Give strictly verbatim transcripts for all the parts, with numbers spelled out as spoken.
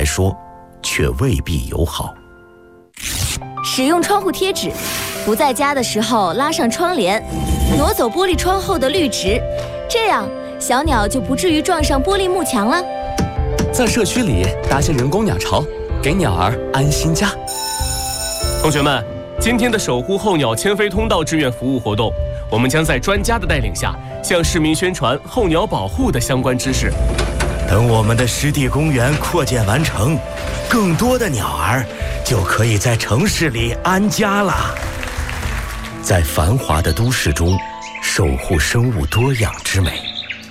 说，却未必友好。 使用窗户贴纸，不在家的时候拉上窗帘，挪走玻璃窗后的绿植，这样小鸟就不至于撞上玻璃幕墙了。 在社区里搭些人工鸟巢，给鸟儿安心家。 同学们，今天的守护候鸟迁飞通道志愿服务活动，我们将在专家的带领下，向市民宣传候鸟保护的相关知识。 等我们的湿地公园扩建完成，更多的鸟儿就可以在城市里安家了。在繁华的都市中，守护生物多样之美。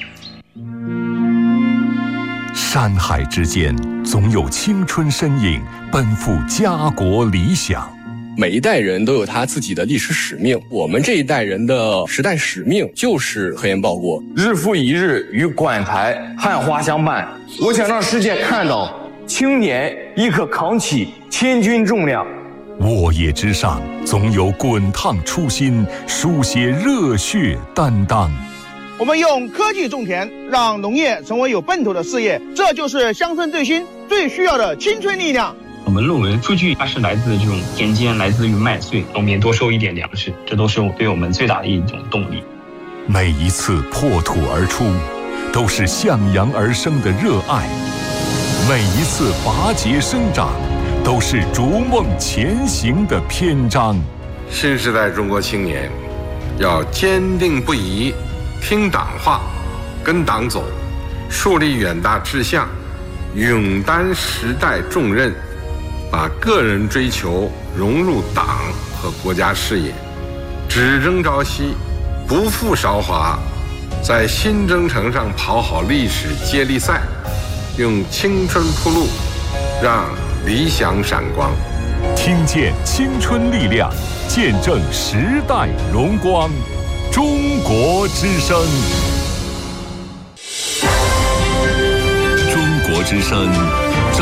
山海之间，总有青春身影奔赴家国理想。 每一代人都有他自己的历史使命，我们这一代人的时代使命就是核研报国。 日复一日与馆台汉花相伴，我想让世界看到青年亦可扛起千钧重量。 沃野之上，总有滚烫初心，书写热血担当。 我们用科技种田，让农业成为有奔头的事业，这就是乡村振兴最需要的青春力量。 我们论文数据它是来自这种田间，来自于麦穗，农民多收一点粮食，这都是对我们最大的一种动力。 每一次破土而出，都是向阳而生的热爱；每一次拔节生长，都是逐梦前行的篇章。 新时代中国青年要坚定不移听党话，跟党走，树立远大志向，勇担时代重任，把个人追求融入党和国家事业，只争朝夕，不负韶华，在新征程上跑好历史接力赛，用青春铺路，让理想闪光。 听见青春力量，见证时代荣光。中国之声，中国之声。